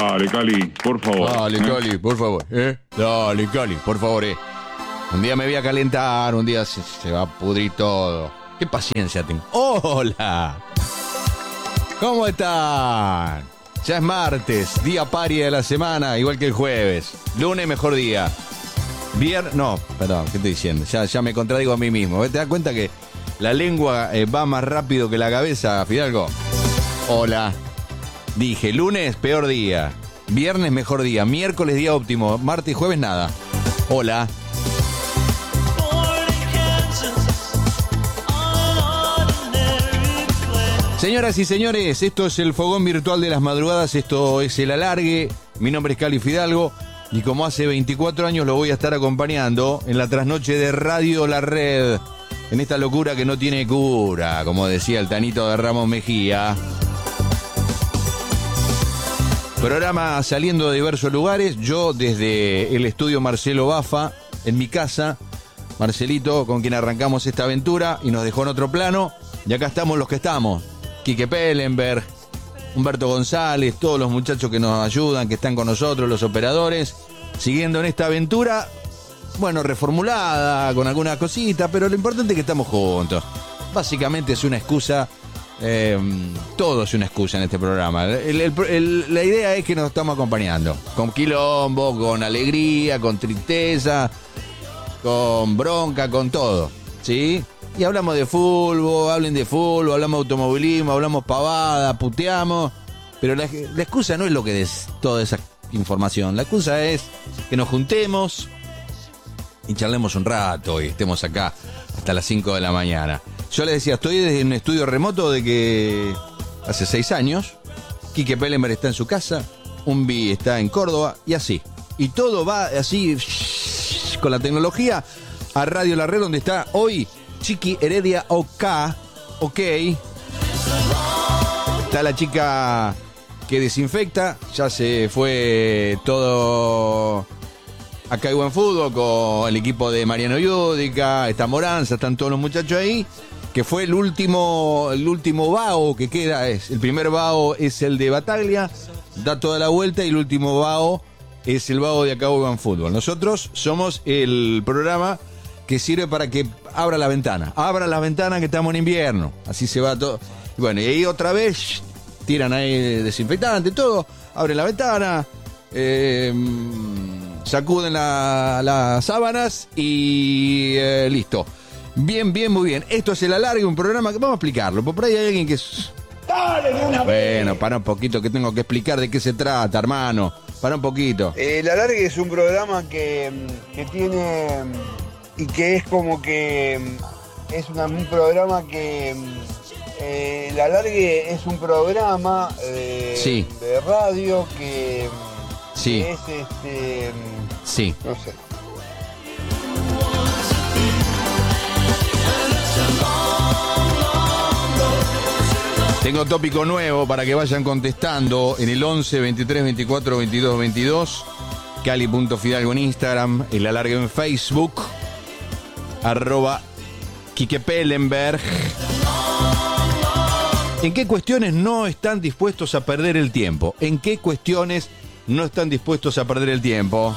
Dale, Cali, por favor. Dale, Cali, por favor, Dale, Cali, por favor, Un día me voy a calentar, un día se va a pudrir todo. Qué paciencia tengo. ¡Hola! ¿Cómo están? Ya es martes, día pari de la semana, igual que el jueves. Lunes, mejor día. Viernes, no, perdón, ¿qué estoy diciendo? Ya me contradigo a mí mismo. ¿Te das cuenta que la lengua va más rápido que la cabeza, Fidalgo? Hola. Dije, lunes, peor día. Viernes, mejor día. Miércoles, día óptimo. Martes y jueves, nada. Hola. Señoras y señores, esto es el fogón virtual de las madrugadas, esto es el alargue. Mi nombre es Cali Fidalgo y como hace 24 años lo voy a estar acompañando en la trasnoche de Radio La Red, en esta locura que no tiene cura, como decía el Tanito de Ramos Mejía. Programa saliendo de diversos lugares, yo desde el estudio Marcelo Bafa, en mi casa, Marcelito, con quien arrancamos esta aventura y nos dejó en otro plano, y acá estamos los que estamos. Quique Pellenberg, Humberto González, todos los muchachos que nos ayudan, que están con nosotros, los operadores, siguiendo en esta aventura, bueno, reformulada, con algunas cositas, pero lo importante es que estamos juntos. Básicamente es una excusa, todo es una excusa en este programa. La idea es que nos estamos acompañando, con quilombo, con alegría, con tristeza, con bronca, con todo, ¿sí? Y hablamos de fútbol, hablen de fútbol, hablamos de automovilismo, hablamos pavada, puteamos. Pero la excusa no es lo que es toda esa información. La excusa es que nos juntemos y charlemos un rato y estemos acá hasta las 5 de la mañana. Yo les decía, estoy desde un estudio remoto de que hace 6 años. Quique Pellenberg está en su casa, Umbi está en Córdoba y así. Y todo va así con la tecnología a Radio La Red, donde está hoy Chiqui Heredia OK. Está la chica que desinfecta. Ya se fue todo acá hay buen fútbol con el equipo de Mariano Yudica. Está Moranza, están todos los muchachos ahí. Que fue el último bao que queda. El primer bao es el de Bataglia. Da toda la vuelta y el último bao es el bao de acá buen fútbol. Nosotros somos el programa que sirve para que abra la ventana que estamos en invierno, así se va todo. Y bueno, y ahí otra vez tiran ahí desinfectante, todo, abren la ventana, sacuden las sábanas y listo. Bien, muy bien. Esto es el alargue, un programa que vamos a explicarlo, por ahí hay alguien que ¡dale de una vez! Bueno, para un poquito que tengo que explicar de qué se trata, hermano, para un poquito. El alargue es un programa que tiene... y que es como que es un programa que el alargue es un programa sí. de radio que, sí. que es sí. no sé. Tengo tópico nuevo para que vayan contestando en el 11 23 24 22 22, Cali.Fidalgo en Instagram, el alargue en Facebook, @Quique Pellenberg. ¿En qué cuestiones no están dispuestos a perder el tiempo? ¿En qué cuestiones no están dispuestos a perder el tiempo?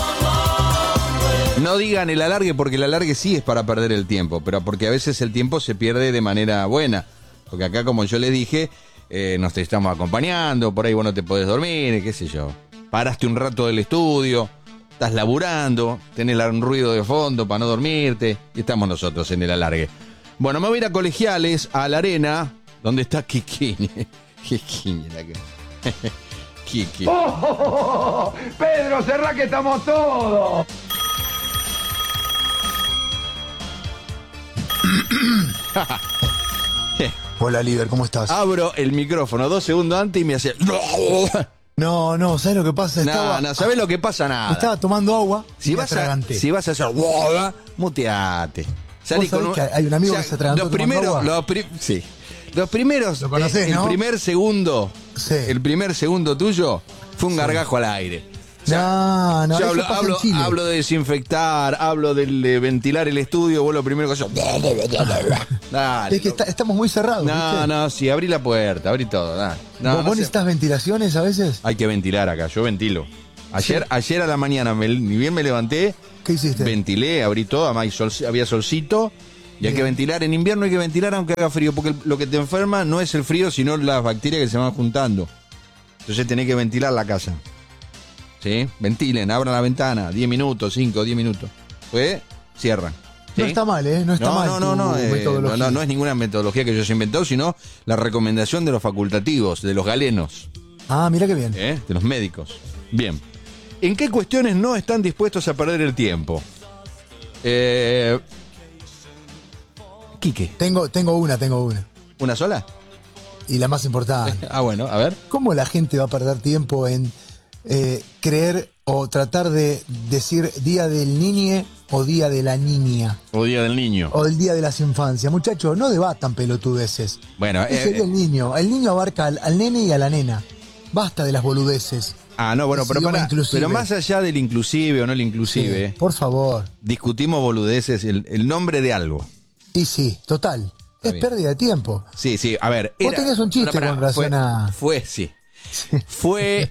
No digan el alargue, porque el alargue sí es para perder el tiempo, pero porque a veces el tiempo se pierde de manera buena. Porque acá, como yo les dije, nos te estamos acompañando, por ahí vos no te podés dormir, qué sé yo. Paraste un rato del estudio, estás laburando, tenés un ruido de fondo para no dormirte, y estamos nosotros en el alargue. Bueno, me voy a ir a Colegiales, a la arena, donde está Quiquiñe. Quique. ¡Oh! Pedro, cerrá que estamos todos. Hola, líder, ¿cómo estás? Abro el micrófono 2 segundos antes y me hace... No, ¿sabes lo que pasa? No, ¿sabes lo que pasa? Nada. Estaba tomando agua si vas a hacer... muteate. Salí con hay un amigo que se atragantó tomando agua. Sí. Los primeros... Lo conocés, ¿no? El primer segundo... Sí. El primer segundo tuyo fue un gargajo al aire. No, Yo eso pasa en Chile. hablo de desinfectar, hablo de ventilar el estudio, vos lo primero que haces. Dale, Es que estamos muy cerrados. ¿viste? no, sí, abrí la puerta, abrí todo. Dale. ¿Vos necesitas ventilaciones a veces? Hay que ventilar acá, yo ventilo. Ayer a la mañana, ni bien me levanté, ¿Qué hiciste? ventilé, abrí todo, además había solcito. Y hay que ventilar, en invierno hay que ventilar aunque haga frío, porque lo que te enferma no es el frío, sino las bacterias que se van juntando. Entonces tenés que ventilar la casa. ¿Sí? Ventilen, abran la ventana, 10 minutos, 5, 10 minutos. Pues cierran. ¿Sí? No está mal, ¿eh? No está mal. No es ninguna metodología que yo haya inventado, sino la recomendación de los facultativos, de los galenos. Ah, mira qué bien. De los médicos. Bien. ¿En qué cuestiones no están dispuestos a perder el tiempo? Quique. Tengo una. ¿Una sola? Y la más importante. Bueno, a ver. ¿Cómo la gente va a perder tiempo en creer o tratar de decir día del niñe o día de la niña? O día del niño. O el día de las infancias. Muchachos, no debatan pelotudeces. Bueno, sería el niño. El niño abarca al nene y a la nena. Basta de las boludeces. No, bueno, pero más allá del inclusive o no el inclusive. Sí, por favor. Discutimos boludeces, el nombre de algo. Y sí, total. Es pérdida de tiempo. Sí, a ver. Vos tenías un chiste con relación a... Fue,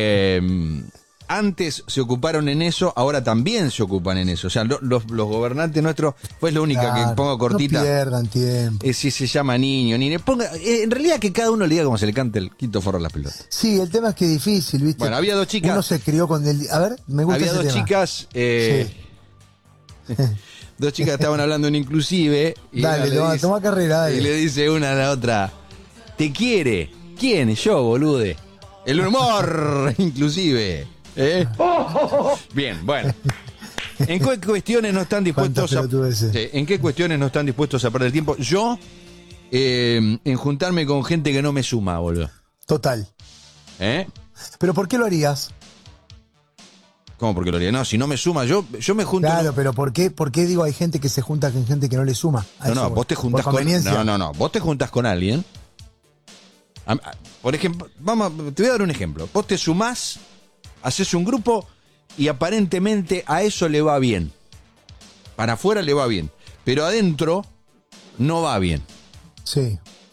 antes se ocuparon en eso, ahora también se ocupan en eso. O sea, los gobernantes nuestros, fue lo única que pongo cortita. No pierdan tiempo. Si se llama niño. En realidad que cada uno le diga como se le cante el quinto forro a las pelotas. Sí, el tema es que es difícil, ¿viste? Bueno, había dos chicas. Uno se crió con el... A ver, me gusta había ese dos tema. chicas... Sí. Dos chicas estaban hablando en inclusive. Y dale, toma carrera, dale. Y le dice una a la otra: ¿te quiere? ¿Quién? Yo, bolude. El humor, inclusive. Bien, bueno. ¿En qué cuestiones no están dispuestos ¿En qué cuestiones no están dispuestos a perder el tiempo? Yo, en juntarme con gente que no me suma, boludo. Total. ¿Pero por qué lo harías? ¿Cómo porque lo haría? No, si no me suma, yo me junto... Claro, pero ¿por qué digo hay gente que se junta con gente que no le suma? No, vos te juntás con... No, vos te juntás con alguien. Por ejemplo, te voy a dar un ejemplo. Vos te sumás, haces un grupo y aparentemente a eso le va bien. Para afuera le va bien. Pero adentro no va bien. Sí.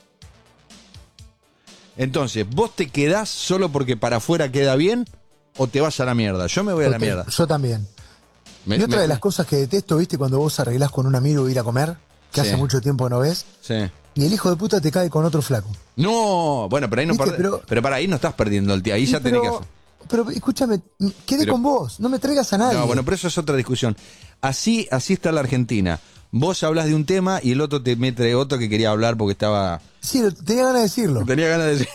Entonces, ¿vos te quedás solo porque para afuera queda bien o te vas a la mierda? Yo me voy a la mierda. Yo también. Y otra de las cosas que detesto, ¿viste? Cuando vos arreglás con un amigo ir a comer, que hace mucho tiempo no ves, y el hijo de puta te cae con otro flaco. No, bueno, pero ahí no pero para ahí no estás perdiendo el tiempo, ahí ya tenés que hacer. Pero escúchame, quedé con vos, no me traigas a nadie. No, bueno, pero eso es otra discusión. Así está la Argentina. Vos hablas de un tema y el otro te mete otro que quería hablar porque estaba... Sí, tenía ganas de decirlo. Tenía ganas de decirlo.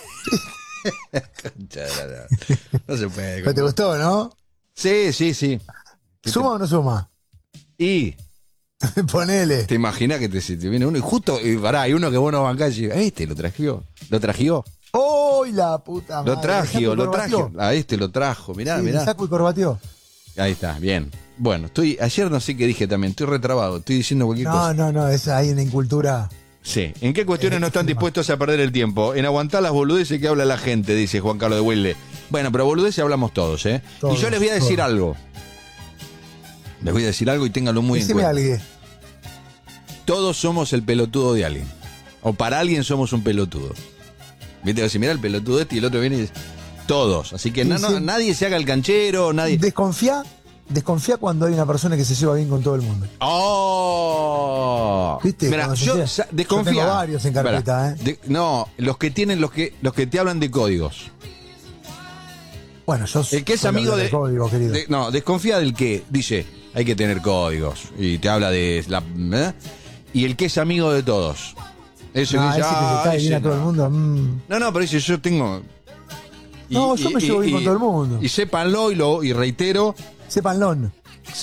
No se puede. Pero te gustó, ¿no? Sí. ¿Suma o no suma? Y... Ponele. ¿Te imaginas que te viene uno y justo, hay uno que vos no bancás y dices, lo trajió. ¡Oh, la puta madre! Lo trajo. Lo trajo, mirá. Saco y corbateó. Ahí está, bien. Bueno, ayer no sé qué dije también, estoy retrabado, estoy diciendo cualquier cosa. No, es ahí en incultura. Sí. ¿En qué cuestiones no están dispuestos a perder el tiempo? En aguantar las boludeces que habla la gente, dice Juan Carlos de Wilde. Bueno, pero boludeces hablamos todos, ¿eh? Todos, y yo les voy a decir algo. Les voy a decir algo y ténganlo muy en cuenta. Alguien. Todos somos el pelotudo de alguien. O para alguien somos un pelotudo. Viste, si mira el pelotudo y el otro viene y dice, todos. Así que nadie se haga el canchero, nadie... Desconfía cuando hay una persona que se lleva bien con todo el mundo. ¡Oh! ¿Viste? Mira, desconfía. Yo tengo varios en carpeta, los que te hablan de códigos. Bueno, yo el que es amigo de código, querido. Desconfía del que dice, hay que tener códigos. Y te habla de la... Y el que es amigo de todos. Ese que se cae bien a todo el mundo. No, pero dice, yo tengo... yo me llevo bien con todo el mundo. Y sépanlo, y reitero... Sépanlo.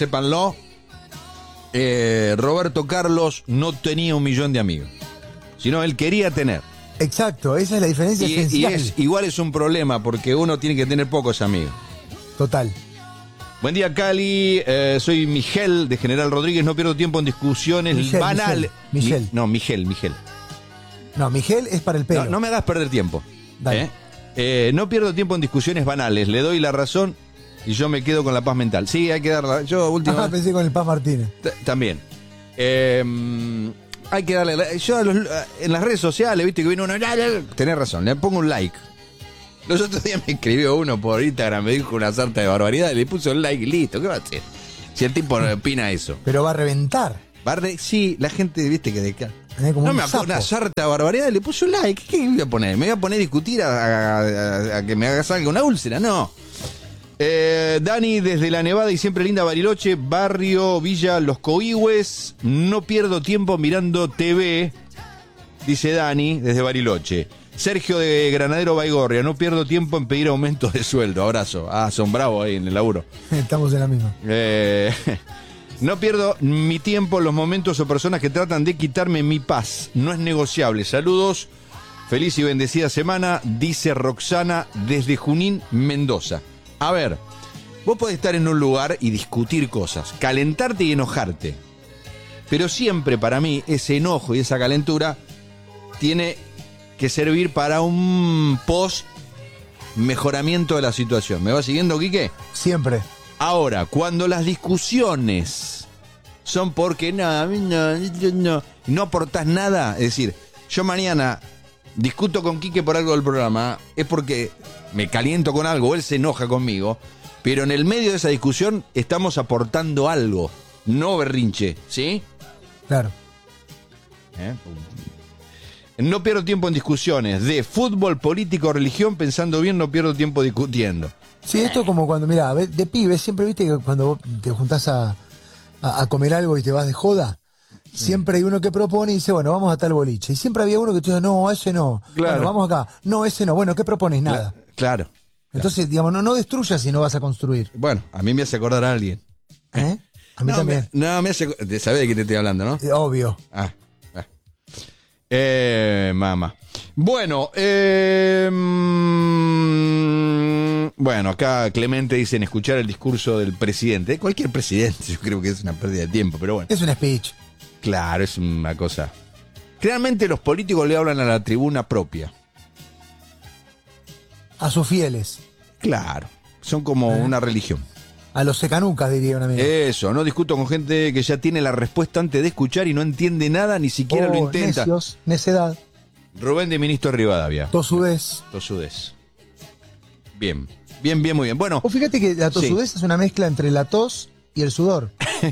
Roberto Carlos no tenía 1 millón de amigos. Sino él quería tener. Exacto, esa es la diferencia esencial. Igual es un problema, porque uno tiene que tener pocos amigos. Total. Buen día, Cali. Soy Miguel de General Rodríguez. No pierdo tiempo en discusiones banales. Miguel. Miguel. No, Miguel es para el pelo. No me hagas perder tiempo. Dale. No pierdo tiempo en discusiones banales. Le doy la razón y yo me quedo con la paz mental. Sí, hay que darla. Yo últimamente... pensé con el Paz Martínez. También. Hay que darle... Yo en las redes sociales, viste que viene uno... Tenés razón, le pongo un like. Los otros días me escribió uno por Instagram, me dijo una sarta de barbaridad, le puso un like y listo. ¿Qué va a hacer? Si el tipo opina eso. Pero va a reventar. Sí, la gente, viste que... Como no me pone una sarta de barbaridad, le puso un like. ¿Qué voy a poner? ¿Me voy a poner a discutir a que me haga salga una úlcera? No. Dani, desde la Nevada y siempre linda Bariloche, barrio Villa Los Coihues. No pierdo tiempo mirando TV, dice Dani, desde Bariloche. Sergio de Granadero Baigorria, no pierdo tiempo en pedir aumento de sueldo. Abrazo. Son bravos ahí en el laburo. Estamos en la misma. No pierdo mi tiempo en los momentos o personas que tratan de quitarme mi paz. No es negociable. Saludos. Feliz y bendecida semana, dice Roxana desde Junín, Mendoza. A ver, vos podés estar en un lugar y discutir cosas, calentarte y enojarte. Pero siempre para mí ese enojo y esa calentura tiene que servir para un post mejoramiento de la situación. ¿Me va siguiendo, Quique? Siempre. Ahora, cuando las discusiones son porque no aportás nada, es decir, yo mañana discuto con Quique por algo del programa, es porque me caliento con algo, él se enoja conmigo, pero en el medio de esa discusión estamos aportando algo, no berrinche, ¿sí? Claro. No pierdo tiempo en discusiones de fútbol, política o religión, pensando bien no pierdo tiempo discutiendo. Sí, esto es como cuando, mirá, de pibe, siempre viste que cuando vos te juntás a comer algo y te vas de joda, siempre hay uno que propone y dice, bueno, vamos a tal boliche. Y siempre había uno que te dice, no, ese no. Claro. Bueno, vamos acá. No, ese no. Bueno, ¿qué propones? Nada. Claro. Entonces, digamos, no destruyas si no vas a construir. Bueno, a mí me hace acordar a alguien. A mí también. Me hace... ¿Sabés de quién te estoy hablando, no? Obvio. Mamá. Bueno, bueno, acá Clemente dicen escuchar el discurso del presidente. Cualquier presidente, yo creo que es una pérdida de tiempo, pero bueno. Es un speech. Claro, es una cosa. Generalmente los políticos le hablan a la tribuna propia. A sus fieles. Claro, son como una religión. A los secanucas, diría un amigo. Eso, no discuto con gente que ya tiene la respuesta antes de escuchar y no entiende nada, ni siquiera lo intenta. Necios, necedad. Rubén de Ministro Rivadavia. Tosudez. Bien, muy bien. Bueno. O fíjate que la tosudez es una mezcla entre la tos y el sudor.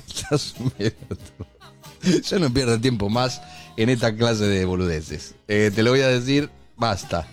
Yo no pierdo tiempo más en esta clase de boludeces. Te lo voy a decir, basta.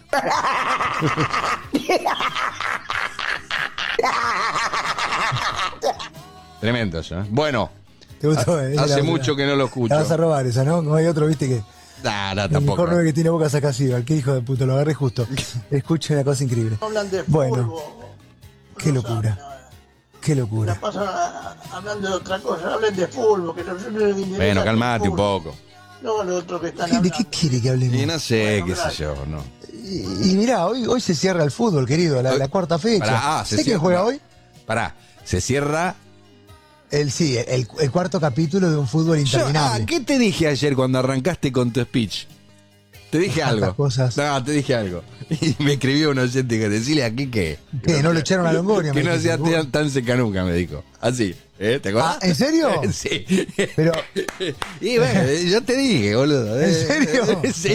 Tremendo eso, ¿eh? Bueno, ¿te gustó? Hace mucho que no lo escucho. La vas a robar esa, ¿no? No hay otro, viste que... No, el tampoco. mejor 9 que tiene boca saca así. Qué hijo de puta, lo agarré justo. Escucha una cosa increíble. Hablan de bueno, fútbol, qué locura. Qué locura. La pasan hablando de otra cosa, hablen de fútbol. Que no, bueno, calmate un poco. No, lo otro que están ¿De hablando. qué quiere que hablemos? Y no sé, Bueno, qué sé gracias. yo, no. Y mirá, hoy se cierra el fútbol, querido, la cuarta fecha. ¿Sé quién juega hoy? Pará, se cierra... El cuarto capítulo de un fútbol interminable. ¿Qué te dije ayer cuando arrancaste con tu speech? Te dije algo. Cosas. No, te dije algo. Y me escribió un oyente que decirle aquí que... ¿Qué? ¿No lo echaron a Longoria? Que no sea tan secanuca, me dijo. Así, ¿te acuerdas? ¿En serio? Sí. Pero... Y bueno, yo te dije, boludo. ¿En serio? Sí.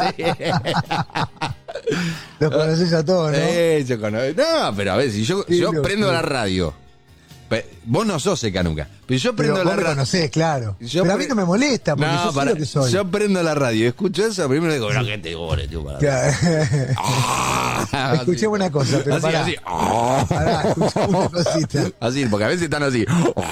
Los conoces a todos, ¿no? Yo conozco. No, pero a ver, si yo prendo la radio... Vos no sos secanuca. Pero yo prendo la radio. Vos me conocés, claro. Pero a mí no me molesta, porque yo sé lo que soy. Yo prendo la radio, escucho eso, primero digo, no, que te gore, tío, para. Escuchemos una cosa, pero así, pará. Pará, escuchame una cosita. Así, porque a veces están así.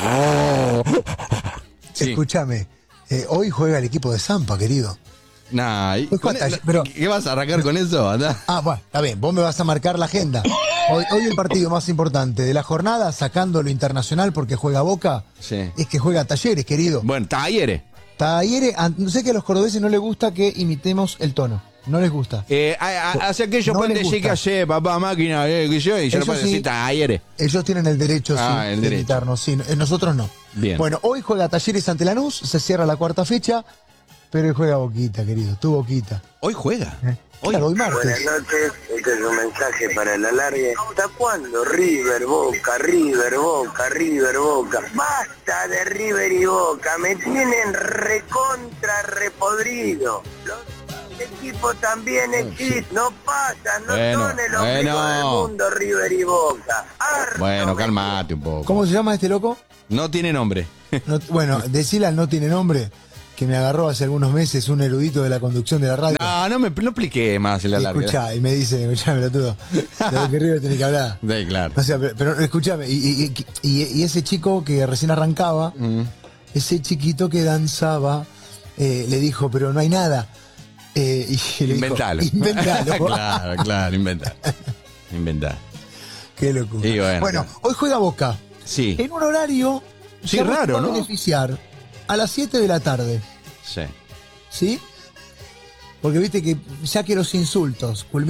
Sí. Escúchame, hoy juega el equipo de Zampa, querido. Nah, pero, ¿qué vas a arrancar con eso? Andá. Bueno, está bien, vos me vas a marcar la agenda. Hoy el partido más importante de la jornada, sacando lo internacional porque juega Boca, es que juega Talleres, querido. Bueno, Talleres. No sé que a los cordobeses no les gusta que imitemos el tono. No les gusta. Hace aquellos puentes chicas, papá, máquina, y yo no puedo decir Talleres. Ellos tienen el derecho, de imitarnos, sí, nosotros no. Bien. Bueno, hoy juega Talleres ante Lanús, se cierra la cuarta fecha. Pero hoy juega Boquita, querido, tu Boquita. Hoy juega. Hoy. Claro, hoy martes. Buenas noches, este es un mensaje para el alargue. ¿Hasta cuándo River, Boca, River, Boca, River, Boca? Basta de River y Boca, me tienen recontra repodrido. Los equipos también existen, no pasan, no Bueno, son el ombligo del mundo River y Boca. Harto Bueno, me calmate un poco. ¿Cómo se llama este loco? No tiene nombre. Bueno, decile al no tiene nombre, que me agarró hace algunos meses un erudito de la conducción de la radio. No expliqué más el alargue. Escuchá, y me dice, escuchame, todo. De lo que River tiene que hablar. Sí, claro. O sea, pero escúchame, y ese chico que recién arrancaba, ese chiquito que danzaba, le dijo, pero no hay nada. Y le Inventalo. dijo, inventalo. claro, inventá. Qué locura. Y bueno. Hoy juega Boca. Sí. En un horario Sí, que raro, va a ¿no? beneficiar a las 7 de la tarde. Sí. ¿Sí? Porque viste que ya que los insultos